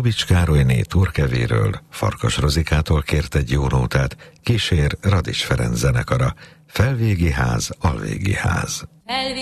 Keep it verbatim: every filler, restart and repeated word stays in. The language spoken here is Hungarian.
Babics Károlyné Turkevéről, Farkas Rozikától kért egy jó nótát, kísér Radics Ferenc zenekara, Felvégi ház, Alvégi ház.